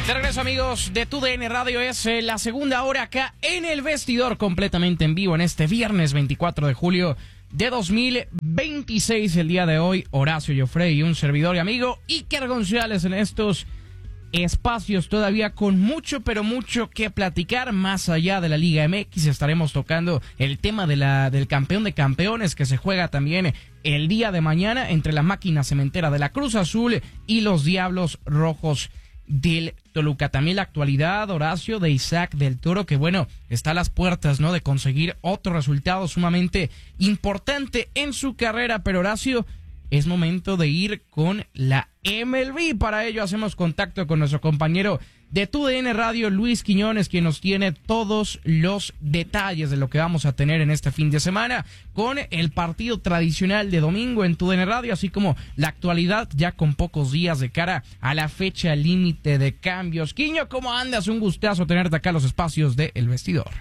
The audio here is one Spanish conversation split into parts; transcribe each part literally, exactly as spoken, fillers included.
De regreso, amigos de Tu D N Radio, es eh, la segunda hora acá en El Vestidor, completamente en vivo en este viernes veinticuatro de julio de dos mil veintiséis. El día de hoy, Horacio Joffrey y un servidor y amigo Iker González en estos espacios todavía con mucho, pero mucho que platicar. Más allá de la Liga M X, estaremos tocando el tema de la del campeón de campeones que se juega también el día de mañana entre la máquina cementera de la Cruz Azul y los Diablos Rojos del Toluca. También la actualidad, Horacio, de Isaac del Toro, que bueno, está a las puertas, ¿no?, de conseguir otro resultado sumamente importante en su carrera. Pero Horacio, es momento de ir con la M L B. Para ello hacemos contacto con nuestro compañero de Tu D N Radio, Luis Quiñones, quien nos tiene todos los detalles de lo que vamos a tener en este fin de semana con el partido tradicional de domingo en Tu D N Radio, así como la actualidad ya con pocos días de cara a la fecha límite de cambios. Quiño, ¿cómo andas? Un gustazo tenerte acá en los espacios de El Vestidor.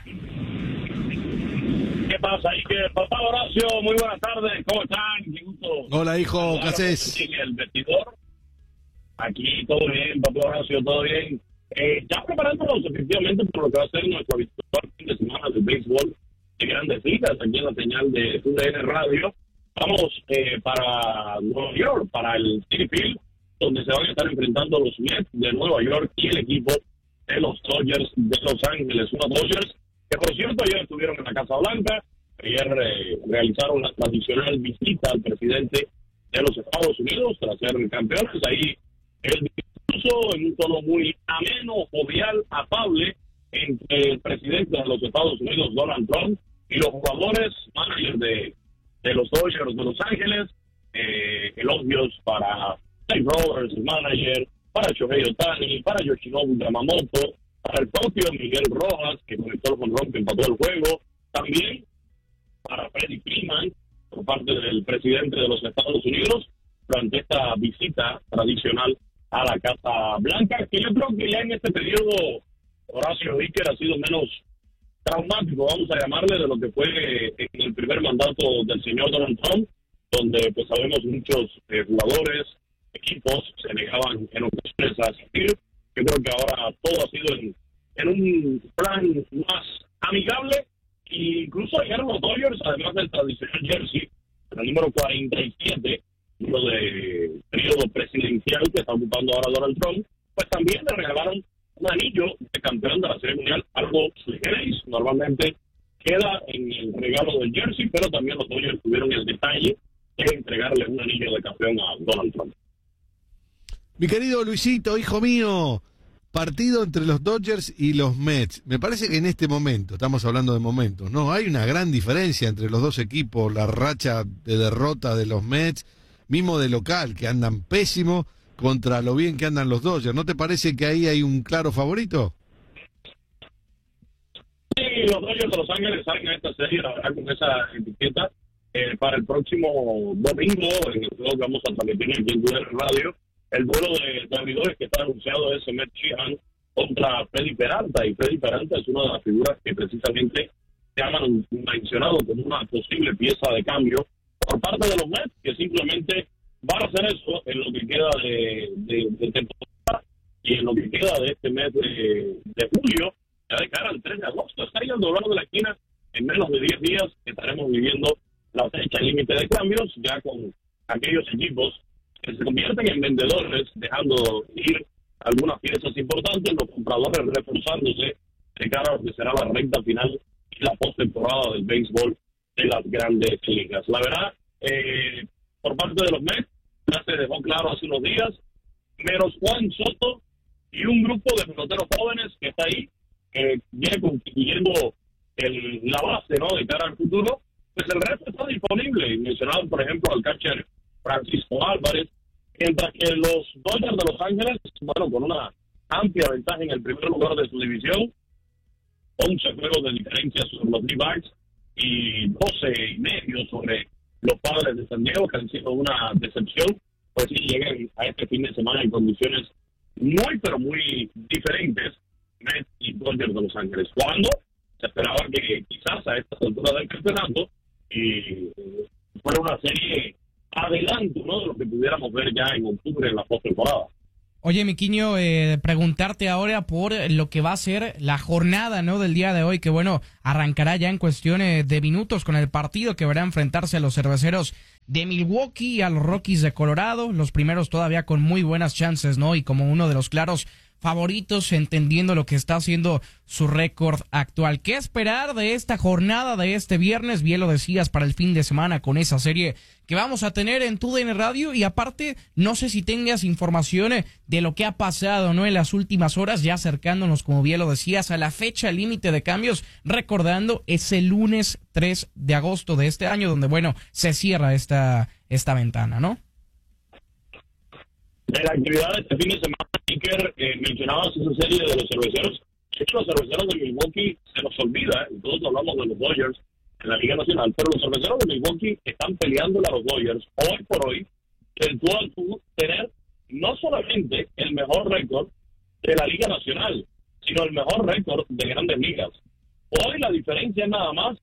¿Qué pasa? ¿Y qué papá Horacio? Muy buenas tardes, ¿cómo están? Qué gusto. Hola, hijo, ¿qué haces? El Vestidor. Aquí todo bien, papá Horacio, todo bien. Eh, ya preparándonos efectivamente por lo que va a ser nuestro habitual fin de semana de béisbol de Grandes Ligas aquí en la señal de Tu D N Radio. Vamos eh, para Nueva York, para el Citi Field, donde se van a estar enfrentando los Mets de Nueva York y el equipo de los Dodgers de Los Ángeles. Unos Dodgers que, por cierto, ayer estuvieron en la Casa Blanca. Ayer eh, realizaron la tradicional visita al presidente de los Estados Unidos tras ser campeones. Ahí el discurso en un tono muy ameno, jovial, afable entre el presidente de los Estados Unidos, Donald Trump, y los jugadores, managers de, de los Dodgers de Los Ángeles. Eh, elogios para Dave Roberts, el manager, para Shohei Ohtani, para Yoshinobu Yamamoto, para el propio Miguel Rojas, que conectó el jonrón que empató el juego. También para Freddie Freeman, por parte del presidente de los Estados Unidos, durante esta visita tradicional a la Casa Blanca, que yo creo que ya en este periodo, Horacio Iker, ha sido menos traumático, vamos a llamarle, de lo que fue en el primer mandato del señor Donald Trump, donde pues sabemos muchos eh, jugadores, equipos se negaban en ocasiones a asistir. Yo creo que ahora todo ha sido en, en un plan más amigable. E incluso ayer los Dodgers, además del tradicional jersey, el número cuarenta y siete, uno de periodo presidencial que está ocupando ahora Donald Trump, pues también le regalaron un anillo de campeón de la Serie Mundial, algo sui generis. Normalmente queda en el regalo del jersey, pero también los Dodgers tuvieron el detalle de entregarle un anillo de campeón a Donald Trump. Mi querido Luisito, hijo mío, partido entre los Dodgers y los Mets. Me parece que en este momento, estamos hablando de momentos, ¿no? Hay una gran diferencia entre los dos equipos, la racha de derrota de los Mets, mismo de local, que andan pésimo, contra lo bien que andan los Dodgers. ¿No te parece que ahí hay un claro favorito? Sí, los Dodgers de Los Ángeles salen a esta serie, la verdad, con esa etiqueta. Eh, para el próximo domingo, en el juego que vamos a transmitir aquí en Tu D N Radio, el duelo de abridores que está anunciado es Matt Sheehan contra Freddy Peralta, y Freddy Peralta es una de las figuras que precisamente se han mencionado como una posible pieza de cambio por parte de los Mets, que simplemente van a hacer eso en lo que queda de, de, de temporada y en lo que queda de este mes de, de julio, ya de cara al tres de agosto. Está ahí al doblar de la esquina. En menos de diez días estaremos viviendo la fecha límite de cambios, ya con aquellos equipos que se convierten en vendedores, dejando ir algunas piezas importantes, los compradores reforzándose de cara a lo que será la recta final y la postemporada del béisbol de las Grandes Ligas. La verdad, eh, por parte de los Mets, ya se dejó claro hace unos días, menos Juan Soto y un grupo de peloteros jóvenes que está ahí, que viene constituyendo el, la base, ¿no?, de cara al futuro, pues el resto está disponible. Mencionado, por ejemplo, al catcher Francisco Álvarez, mientras que los Dodgers de Los Ángeles, bueno, con una amplia ventaja en el primer lugar de su división, once juegos de diferencia sobre los D-backs y doce y medio sobre los Padres de San Diego, que han sido una decepción, pues sí llegan a este fin de semana en condiciones muy, pero muy diferentes, Mets y Dodgers de Los Ángeles. Cuando se esperaba que quizás a esta altura del campeonato y fuera una serie adelanto, ¿no?, de lo que pudiéramos ver ya en octubre en la postemporada. Oye, Miquiño, eh, preguntarte ahora por lo que va a ser la jornada, ¿no?, del día de hoy, que bueno, arrancará ya en cuestiones de minutos con el partido que verá enfrentarse a los Cerveceros de Milwaukee y a los Rockies de Colorado, los primeros todavía con muy buenas chances, ¿no?, y como uno de los claros favoritos, entendiendo lo que está haciendo su récord actual. ¿Qué esperar de esta jornada de este viernes? Bien lo decías, para el fin de semana con esa serie que vamos a tener en tu D N Radio, y aparte, no sé si tengas información de lo que ha pasado, ¿no?, en las últimas horas, ya acercándonos, como bien lo decías, a la fecha límite de cambios, recordando, es el lunes tres de agosto de este año, donde, bueno, se cierra esta, esta ventana, ¿no? De la actividad de este fin de semana, Iker, eh, mencionabas esa serie de los cerveceros. De hecho, los cerveceros de Milwaukee se nos olvida, y todos hablamos de los Dodgers en la Liga Nacional, pero los cerveceros de Milwaukee están peleando a los Dodgers hoy por hoy, el tú al tú, tener no solamente el mejor récord de la Liga Nacional, sino el mejor récord de Grandes Ligas. Hoy la diferencia es nada más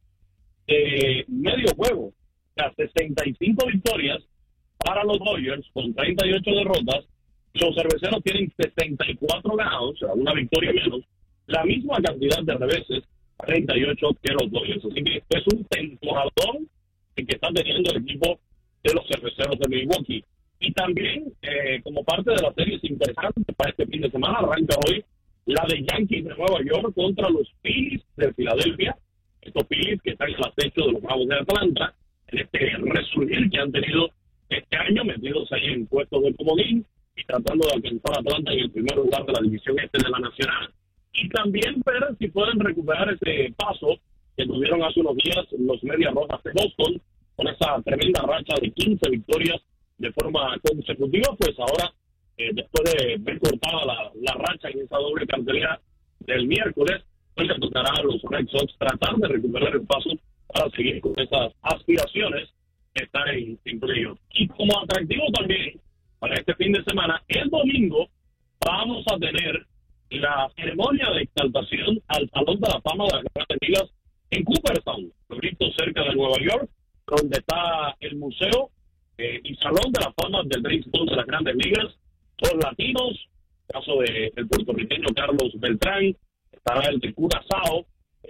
de medio juego, o sea, sesenta y cinco victorias para los Dodgers con treinta y ocho derrotas. Los cerveceros tienen sesenta y cuatro ganados, o sea, una victoria menos, la misma cantidad de reveses, treinta y ocho, que los Dodgers. Así que es un temporadón el que está teniendo el equipo de los cerveceros de Milwaukee. Y también, eh, como parte de las series interesantes para este fin de semana, arranca hoy la de Yankees de Nueva York contra los Phillies de Filadelfia. Estos Phillies que están en el acecho de los Bravos de Atlanta, en este resurgir que han tenido este año, metidos ahí en puestos de comodín y tratando de alcanzar a Atlanta en el primer lugar de la división este de la Nacional. Y también ver si pueden recuperar ese paso que tuvieron hace unos días los Medias Rojas de Boston, con esa tremenda racha de quince victorias de forma consecutiva. Pues ahora, eh, después de ver cortada la, la racha en esa doble cartelera del miércoles, pues le tocará a los Red Sox tratar de recuperar el paso para seguir con esas aspiraciones que están en, en playoff. Y como atractivo también para este fin de semana, el domingo vamos a tener la ceremonia de exaltación al Salón de la Fama de las Grandes Ligas en Cooperstown, cerca de Nueva York, donde está el museo eh, y Salón de la Fama del béisbol de las Grandes Ligas. Son latinos, caso de el puertorriqueño Carlos Beltrán, estará el de Curazao,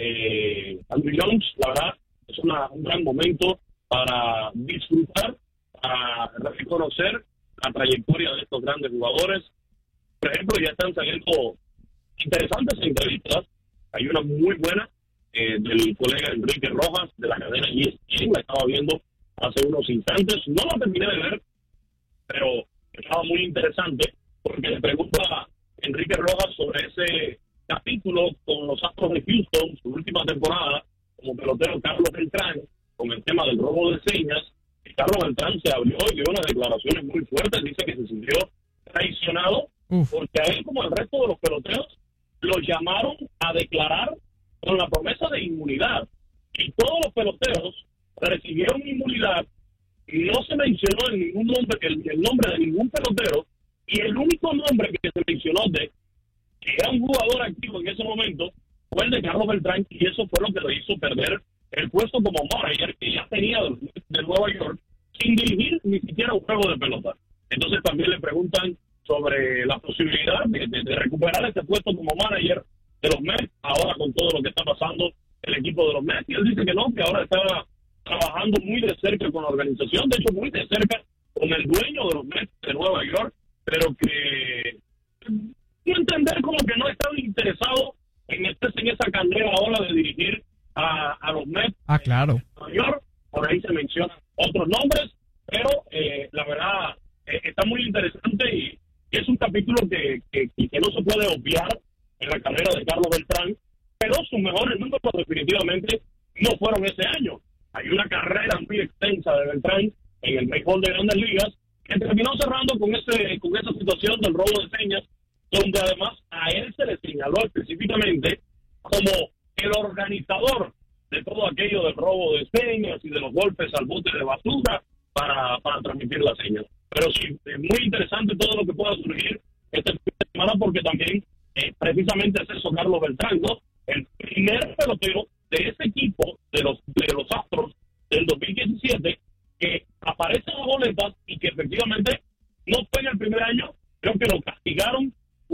eh, Andrew Jones. La verdad es una, un gran momento para disfrutar, para reconocer la trayectoria de estos grandes jugadores. Por ejemplo, ya están saliendo interesantes entrevistas. Hay una muy buena eh, del colega Enrique Rojas de la cadena E S P N, la estaba viendo hace unos instantes. No la terminé de ver, pero estaba muy interesante porque le pregunta a Enrique Rojas sobre ese capítulo con los Astros de Houston, su última temporada como pelotero Carlos Beltrán, con el tema del robo de señas. Y Carlos Beltrán se abrió y dio unas declaraciones muy fuertes. Dice que se sintió traicionado Uf. porque a él, como al resto de los peloteros, lo llamaron a declarar con la promesa de inmunidad. Y todos los peloteros recibieron inmunidad y no se mencionó en ningún nombre, el, el nombre de ningún pelotero, y el único nombre que se mencionó de que era un jugador activo en ese momento fue el de Carlos Beltrán, y eso fue lo que le hizo perder el puesto como manager que ya tenía de, de Nueva York, sin dirigir ni siquiera un juego de pelota. Entonces también le preguntan sobre la posibilidad de, de, de recuperar ese puesto como manager de los Mets, ahora con todo lo que está pasando el equipo de los Mets. Y él dice que no, que ahora está trabajando muy de cerca con la organización, de hecho muy de cerca con el dueño de los Mets de Nueva York, pero que no entender como que no está interesado en meterse en esa candela ahora de dirigir a, a los Mets. Ah, claro. De Nueva York. Por ahí se mencionan otros nombres, pero eh, la verdad eh, está muy interesante y es un capítulo que, que, que no se puede obviar en la carrera de Carlos Beltrán, pero sus mejores números definitivamente no fueron ese año. Hay una carrera muy extensa de Beltrán en el béisbol de Grandes Ligas que terminó cerrando con ese con esa situación del robo de señas, donde además a él se le señaló específicamente como el organizador de todo aquello del robo de señas y de los golpes al bote de basura para, para transmitir las señas. Pero sí, es muy interesante todo lo que pueda surgir esta semana, porque también eh, precisamente es eso Carlos Beltrán, ¿no? El primer pelotero de ese equipo, de los, de los Astros del dos mil diecisiete, que aparece en las boletas y que efectivamente no fue en el primer año. Creo que lo castigaron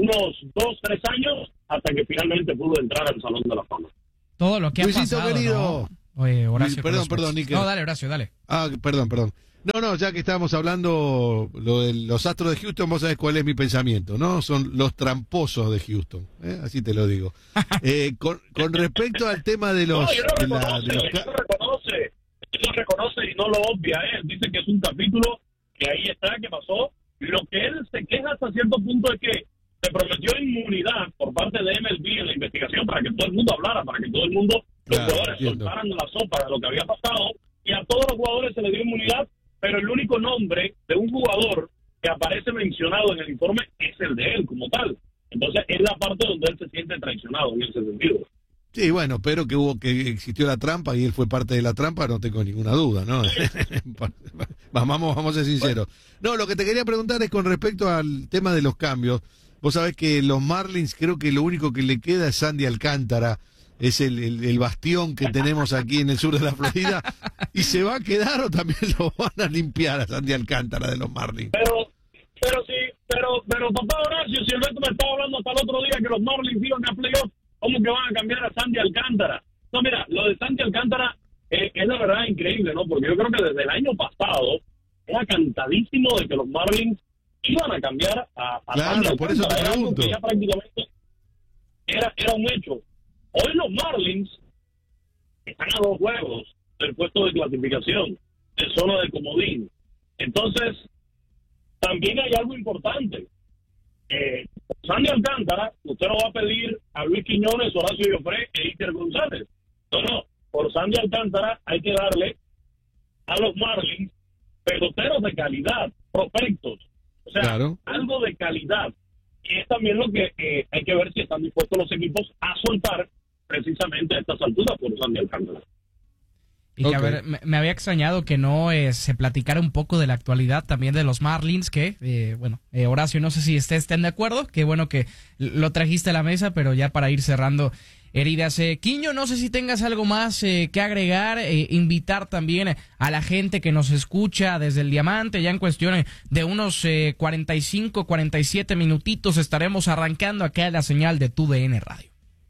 unos dos, tres años, hasta que finalmente pudo entrar al Salón de la Fama. Todo lo que Luisito, ha pasado, querido. ¿no? Oye, Horacio. Perdón, perdón, Níquel. No, dale, Horacio, dale. Ah, perdón, perdón. No, no, ya que estábamos hablando lo de los Astros de Houston, vos sabés cuál es mi pensamiento, ¿no? Son los tramposos de Houston, ¿eh? Así te lo digo. Eh, con, con respecto al tema de los... No, él lo de la- reconoce, de los él ca- lo reconoce, él lo reconoce y no lo obvia, ¿eh? Él dice que es un capítulo que ahí está, que pasó. Lo que él se queja hasta cierto punto es que se prometió inmunidad por parte de M L B en la investigación para que todo el mundo hablara, para que todo el mundo, los Claro, jugadores entiendo. soltaran la sopa de lo que había pasado, y a todos los jugadores se les dio inmunidad, pero el único nombre de un jugador que aparece mencionado en el informe es el de él como tal. Entonces es la parte donde él se siente traicionado en ese sentido. Sí, bueno, pero que hubo que existió la trampa y él fue parte de la trampa, no tengo ninguna duda, ¿no? vamos, vamos a ser sinceros. No, lo que te quería preguntar es con respecto al tema de los cambios. Vos sabés que los Marlins, creo que lo único que le queda es Sandy Alcántara, es el, el, el bastión que tenemos aquí en el sur de la Florida, y se va a quedar o también lo van a limpiar a Sandy Alcántara de los Marlins. Pero, pero sí, pero, pero papá Horacio, si Alberto me estaba hablando hasta el otro día que los Marlins iban a playoff, ¿cómo que van a cambiar a Sandy Alcántara? No, mira, lo de Sandy Alcántara eh, es la verdad increíble, ¿no? Porque yo creo que desde el año pasado era cantadísimo de que los Marlins iban a cambiar a, a Claro, Sandy Alcántara. por eso te Era algo pregunto. que ya prácticamente era, era un hecho. Hoy los Marlins están a dos juegos del puesto de clasificación, de zona de comodín. Entonces, también hay algo importante. Eh, Sandy Alcántara, usted no va a pedir a Luis Quiñones, Horacio Joffre e Iker González. No, no. Por Sandy Alcántara hay que darle a los Marlins peloteros de calidad, prospectos. O sea, Claro. algo de calidad. Y es también lo que eh, hay que ver si están dispuestos los equipos a soltar precisamente a estas alturas por Sandy Alcántara. Y que, Ok. a ver, me, me había extrañado que no eh, se platicara un poco de la actualidad también de los Marlins, que, eh, bueno, eh, Horacio, no sé si ustedes estén de acuerdo, que bueno que lo trajiste a la mesa, pero ya para ir cerrando heridas. Eh, Quiño, no sé si tengas algo más eh, que agregar, eh, invitar también a la gente que nos escucha desde el Diamante, ya en cuestión de unos eh, cuarenta y cinco, cuarenta y siete minutitos estaremos arrancando acá la señal de Tu D N Radio.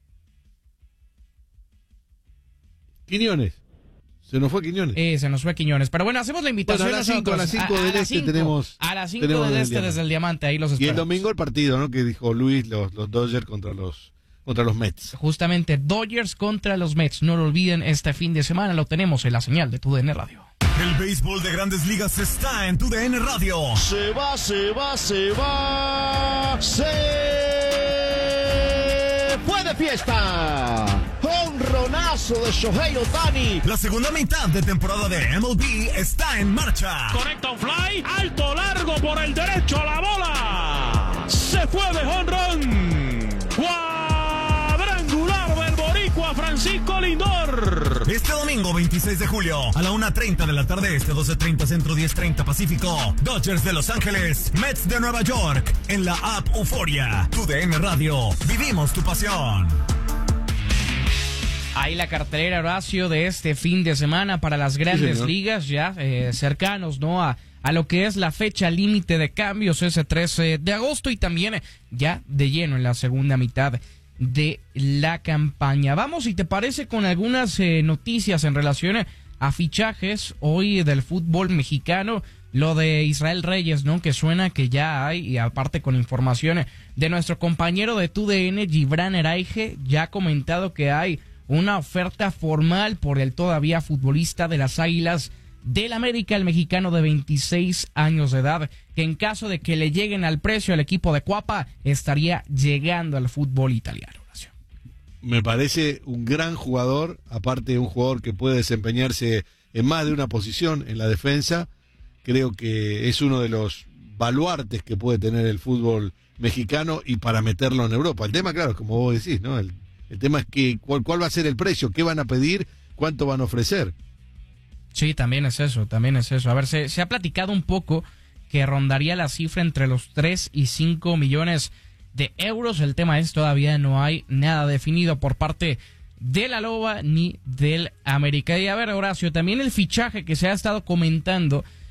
Quiñones. Se nos fue Quiñones. Eh, se nos fue Quiñones. Pero bueno, hacemos la invitación Bueno, a las cinco, nosotros. a las cinco del las este cinco, tenemos- A las cinco tenemos del el este Diamante. desde el Diamante, ahí los Y el esperamos. domingo el partido, ¿no? Que dijo Luis, los, los Dodgers contra los contra los Mets. Justamente Dodgers contra los Mets. No lo olviden, este fin de semana lo tenemos en la señal de Tu D N Radio. El béisbol de Grandes Ligas está en Tu D N Radio. Se va, se va, se va. Se fue de fiesta. Honronazo de Shohei Ohtani. La segunda mitad de temporada de M L B está en marcha. Conecta un fly, alto, largo por el derecho a la bola. Se fue de jonrón. Cuadrangular del boricua Francisco Lindor. Este domingo veintiséis de julio a la una treinta de la tarde este, doce treinta centro, diez treinta pacífico. Dodgers de Los Ángeles, Mets de Nueva York en la app Euforia. Tu D N Radio, vivimos tu pasión. Ahí la cartelera, Horacio, de este fin de semana para las grandes señor. ligas, ya eh, cercanos, ¿no? A, a lo que es la fecha límite de cambios, ese trece de agosto, y también eh, ya de lleno en la segunda mitad de la campaña. Vamos, si te parece, con algunas eh, noticias en relación a fichajes hoy del fútbol mexicano. Lo de Israel Reyes, ¿no? Que suena que ya hay, y aparte con información de nuestro compañero de Tu D N, Gibran Eraige, ya ha comentado que hay una oferta formal por el todavía futbolista de las Águilas del América, el mexicano de veintiséis años de edad, que en caso de que le lleguen al precio al equipo de Cuapa, estaría llegando al fútbol italiano. Me parece un gran jugador, aparte de un jugador que puede desempeñarse en más de una posición en la defensa. Creo que es uno de los baluartes que puede tener el fútbol mexicano y para meterlo en Europa. El tema, claro, como vos decís, ¿no? El, el tema es que cuál, cuál va a ser el precio, qué van a pedir, cuánto van a ofrecer. Sí, también es eso, también es eso. A ver, se, se ha platicado un poco que rondaría la cifra entre los tres y cinco millones de euros. El tema es todavía no hay nada definido por parte de la Loba ni del América. Y a ver, Horacio, también el fichaje que se ha estado comentando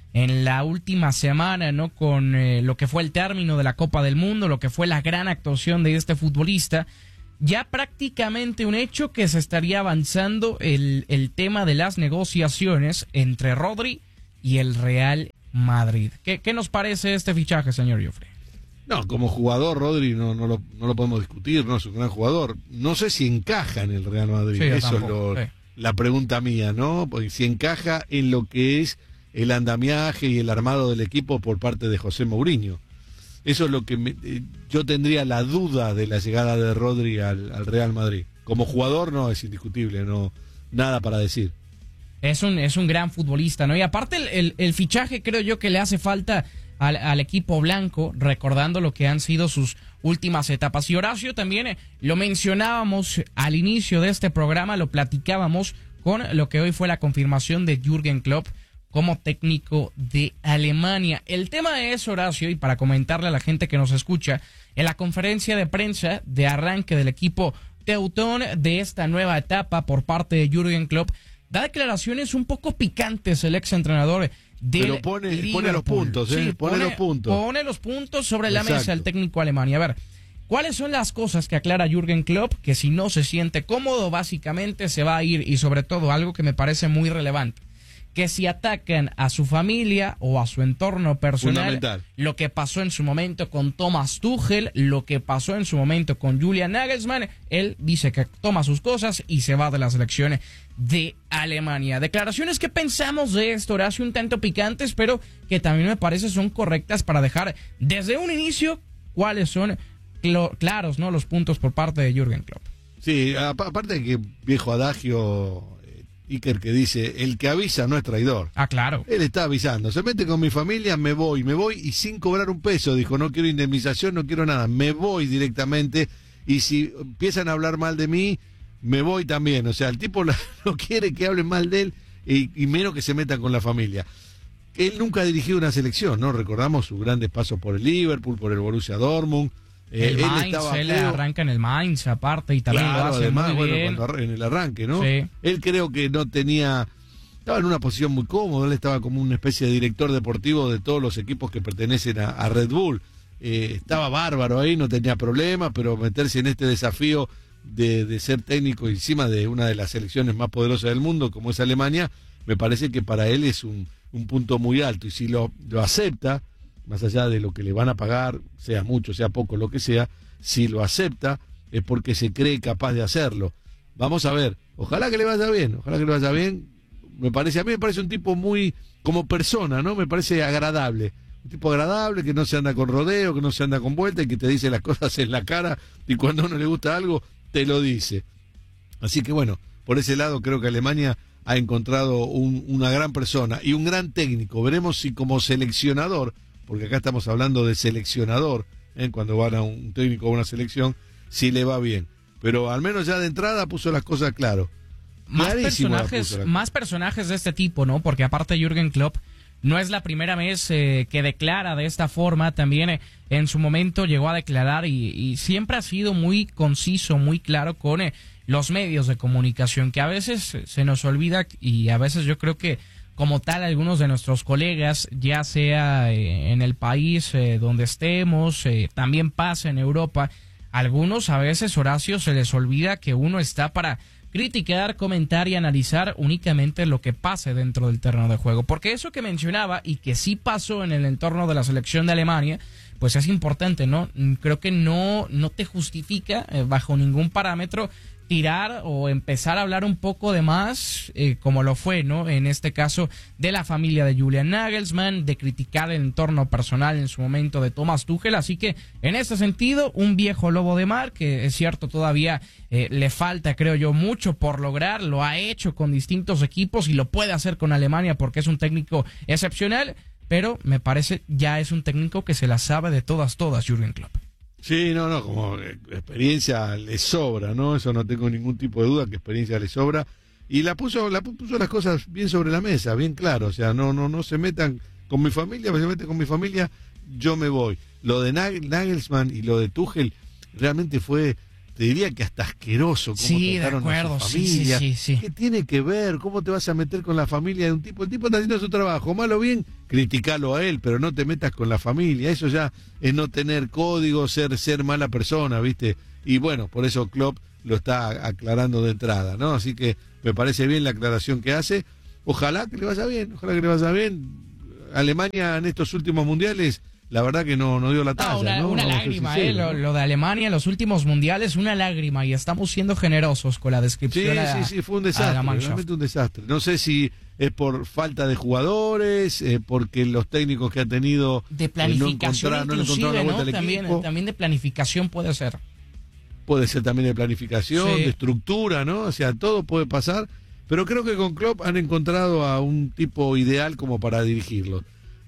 en la última semana, ¿no? Con eh, lo que fue el término de la Copa del Mundo, lo que fue la gran actuación de este futbolista, ya prácticamente un hecho que se estaría avanzando el, el tema de las negociaciones entre Rodri y el Real Madrid. ¿Qué, qué nos parece este fichaje, señor Joffre? No, como jugador, Rodri no, no, lo, no lo podemos discutir, no es un gran jugador. No sé si encaja en el Real Madrid, sí, eso tampoco, es lo, sí. la pregunta mía, ¿no? Porque si encaja en lo que es el andamiaje y el armado del equipo por parte de José Mourinho. Eso es lo que me, eh, yo tendría la duda de la llegada de Rodri al, al Real Madrid. Como jugador no es indiscutible, no nada para decir. Es un, es un gran futbolista, ¿no? Y aparte el, el, el fichaje creo yo que le hace falta al, al equipo blanco, recordando lo que han sido sus últimas etapas. Y Horacio también eh, lo mencionábamos al inicio de este programa, lo platicábamos con lo que hoy fue la confirmación de Jürgen Klopp como técnico de Alemania. El tema es, Horacio, y para comentarle a la gente que nos escucha, en la conferencia de prensa de arranque del equipo teutón de esta nueva etapa por parte de Jürgen Klopp, da declaraciones un poco picantes el ex entrenador del Pero pone, pone los puntos, ¿eh? Sí, pone, pone los puntos. Pone los puntos sobre la Exacto. mesa el técnico alemán. Y a ver, ¿cuáles son las cosas que aclara Jürgen Klopp? Que si no se siente cómodo, básicamente se va a ir. Y sobre todo, algo que me parece muy relevante, que si atacan a su familia o a su entorno personal, lo que pasó en su momento con Thomas Tuchel, lo que pasó en su momento con Julian Nagelsmann, él dice que toma sus cosas y se va de las elecciones de Alemania. Declaraciones que pensamos de esto, Horacio, un tanto picantes, pero que también me parece son correctas para dejar desde un inicio cuáles son cl- claros, ¿no? los puntos por parte de Jürgen Klopp. Sí, aparte de que viejo adagio Iker que dice, el que avisa no es traidor. Ah, claro. Él está avisando, se mete con mi familia, me voy, me voy y sin cobrar un peso, dijo, no quiero indemnización, no quiero nada, me voy directamente y si empiezan a hablar mal de mí, me voy también. O sea, el tipo no quiere que hablen mal de él y, y menos que se metan con la familia. Él nunca ha dirigido una selección, ¿no? Recordamos sus grandes pasos por el Liverpool, por el Borussia Dortmund. El eh, Mainz, él, estaba él creo, arranca en el Mainz aparte y también claro, lo hace además, muy bueno, bien. Cuando, en el arranque, ¿no? Sí. Él creo que no tenía, estaba en una posición muy cómoda, él estaba como una especie de director deportivo de todos los equipos que pertenecen a, a Red Bull. Eh, estaba bárbaro ahí, no tenía problema, pero meterse en este desafío de, de ser técnico encima de una de las selecciones más poderosas del mundo, como es Alemania, me parece que para él es un, un punto muy alto. Y si lo, lo acepta, más allá de lo que le van a pagar, sea mucho, sea poco, lo que sea, si lo acepta es porque se cree capaz de hacerlo. Vamos a ver, ojalá que le vaya bien, ojalá que le vaya bien. Me parece, a mí me parece un tipo muy, como persona, ¿no? Me parece agradable. Un tipo agradable, que no se anda con rodeo, que no se anda con vuelta y que te dice las cosas en la cara y cuando a uno le gusta algo, te lo dice. Así que bueno, por ese lado creo que Alemania ha encontrado un, una gran persona y un gran técnico. Veremos si como seleccionador, porque acá estamos hablando de seleccionador, ¿eh? Cuando van a un técnico a una selección, si le va bien. Pero al menos ya de entrada puso las cosas claro. Más personajes, más personajes de este tipo, ¿no? Porque aparte Jürgen Klopp no es la primera vez eh, que declara de esta forma. También eh, en su momento llegó a declarar y, y siempre ha sido muy conciso, muy claro con eh, los medios de comunicación, que a veces se nos olvida y a veces yo creo que como tal algunos de nuestros colegas, ya sea eh, en el país eh, donde estemos, eh, también pasa en Europa, algunos a veces, Horacio, se les olvida que uno está para criticar, comentar y analizar únicamente lo que pase dentro del terreno de juego. Porque eso que mencionaba y que sí pasó en el entorno de la selección de Alemania, pues es importante, ¿no? Creo que no, no te justifica eh, bajo ningún parámetro tirar o empezar a hablar un poco de más, eh, como lo fue, ¿no? En este caso de la familia de Julian Nagelsmann, de criticar el entorno personal en su momento de Thomas Tuchel. Así que en este sentido, un viejo lobo de mar, que es cierto todavía eh, le falta, creo yo, mucho por lograr. Lo ha hecho con distintos equipos y lo puede hacer con Alemania porque es un técnico excepcional, pero me parece ya es un técnico que se la sabe de todas, todas, Jürgen Klopp. Sí, no, no, como experiencia le sobra, ¿no? Eso no tengo ningún tipo de duda, que experiencia le sobra. Y la puso, la puso las cosas bien sobre la mesa, bien claro. O sea, no, no, no se metan con mi familia, se meten con mi familia, yo me voy. Lo de Nagelsmann y lo de Tuchel realmente fue te diría que hasta asqueroso cómo Sí, de trataron acuerdo, a su sí, familia. sí, sí, sí. ¿Qué tiene que ver? ¿Cómo te vas a meter con la familia de un tipo? El tipo está haciendo su trabajo, mal o bien, criticalo a él, pero no te metas con la familia. Eso ya es no tener código, ser, ser mala persona, ¿viste? Y bueno, por eso Klopp lo está aclarando de entrada, ¿no? Así que me parece bien la aclaración que hace. Ojalá que le vaya bien, ojalá que le vaya bien. Alemania en estos últimos mundiales, la verdad que no, no dio la talla, Ah, una, ¿no? una Vamos a ser lágrima, eh, sinceros, lo, ¿no? lo de Alemania en los últimos mundiales, una lágrima, y estamos siendo generosos con la Sí, descripción. a- sí, sí, fue un a la desastre, Mannschaft. realmente un desastre. No sé si es por falta de jugadores, eh, porque los técnicos que ha tenido De eh, no planificación encontraron, no le inclusive, encontraron la ¿no? vuelta al También, equipo. también de planificación puede ser. Puede ser también de planificación, Sí. de estructura, ¿no? O sea, todo puede pasar, pero creo que con Klopp han encontrado a un tipo ideal como para dirigirlo.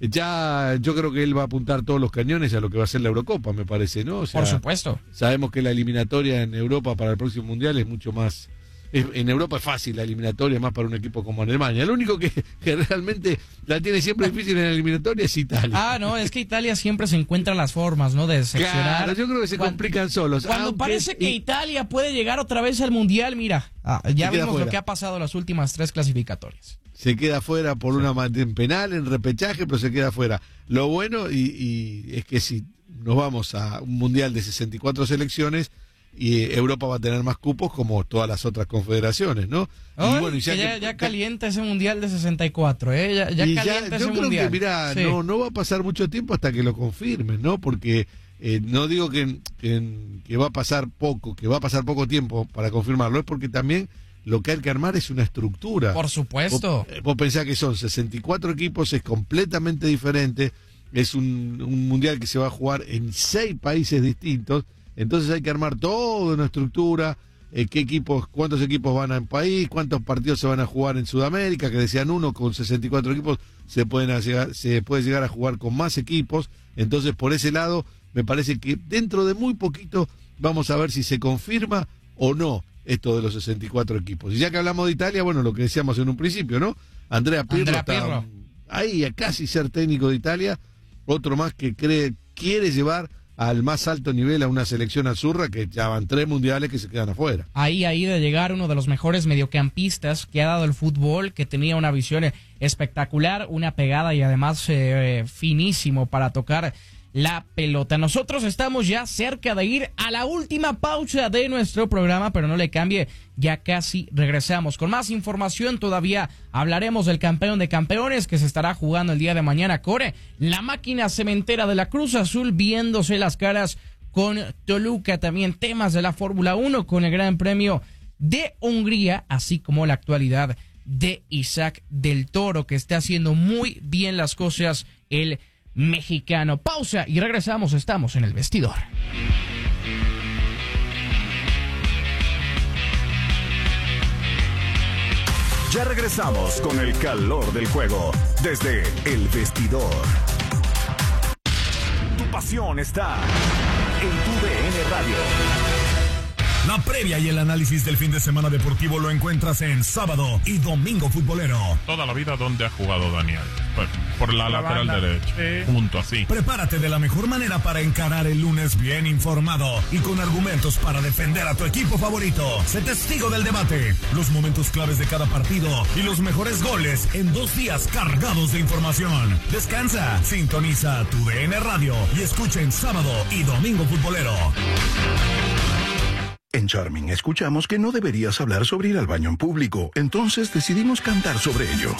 Ya yo creo que él va a apuntar todos los cañones a lo que va a ser la Eurocopa, me parece, ¿no? O sea, Por supuesto. sabemos que la eliminatoria en Europa para el próximo Mundial es mucho más... es- en Europa es fácil la eliminatoria, más para un equipo como Alemania. Lo único que, que realmente la tiene siempre difícil en la eliminatoria es Italia. Ah, no, es que Italia siempre se encuentra las formas, ¿no? De decepcionar. Claro, yo creo que se Cuan- complican solos. Cuando aunque- parece que y- Italia puede llegar otra vez al Mundial, mira, ah, ya Se queda vimos lo fuera. que ha pasado en las últimas tres clasificatorias. se queda fuera por una ma- en penal, en repechaje, pero se queda fuera. Lo bueno y, y es que si nos vamos a un mundial de sesenta y cuatro selecciones, y eh, Europa va a tener más cupos como todas las otras confederaciones, ¿no? Ay, y bueno, y que ya, que- ya calienta ese Mundial de sesenta y cuatro, ¿eh? Ya, ya y calienta yo ese creo Mundial. que, mira, Sí. no, no va a pasar mucho tiempo hasta que lo confirmen, ¿no? Porque eh, no digo que, que, que va a pasar poco, que va a pasar poco tiempo para confirmarlo, es porque también lo que hay que armar es una estructura. Por supuesto. Vos, vos pensás que son sesenta y cuatro equipos, es completamente diferente, es un, un mundial que se va a jugar en seis países distintos, entonces hay que armar toda una estructura, eh, qué equipos, cuántos equipos van al país, cuántos partidos se van a jugar en Sudamérica, que decían uno, con sesenta y cuatro equipos se pueden llegar, se puede llegar a jugar con más equipos, entonces por ese lado me parece que dentro de muy poquito vamos a ver si se confirma o no esto de los sesenta y cuatro equipos. Y ya que hablamos de Italia, bueno, lo que decíamos en un principio, ¿no? Andrea Pirlo Andrea está Pirlo. ahí a casi ser técnico de Italia, otro más que cree, quiere llevar al más alto nivel a una selección azurra que ya van tres mundiales que se quedan afuera. Ahí, ahí de llegar uno de los mejores mediocampistas que ha dado el fútbol, que tenía una visión eh, espectacular, una pegada y además eh, finísimo para tocar la pelota. Nosotros estamos ya cerca de ir a la última pausa de nuestro programa, pero no le cambie, ya casi regresamos. Con más información todavía hablaremos del campeón de campeones que se estará jugando el día de mañana, Core, la máquina cementera de la Cruz Azul viéndose las caras con Toluca, también temas de la Fórmula uno con el Gran Premio de Hungría, así como la actualidad de Isaac del Toro, que está haciendo muy bien las cosas el mexicano. Pausa y regresamos, estamos en el vestidor. Ya regresamos con el calor del juego desde el vestidor. Tu pasión está en tu D N Radio. La previa y el análisis del fin de semana deportivo lo encuentras en Sábado y Domingo Futbolero. Toda la vida, ¿dónde ha jugado Daniel? Por, por la, La lateral banda. derecha. Sí. Punto, así. Prepárate de la mejor manera para encarar el lunes bien informado y con argumentos para defender a tu equipo favorito. Sé testigo del debate, los momentos claves de cada partido y los mejores goles en dos días cargados de información. Descansa, sintoniza tu D N Radio y escucha en Sábado y Domingo Futbolero. En Charming escuchamos que no deberías hablar sobre ir al baño en público, entonces decidimos cantar sobre ello.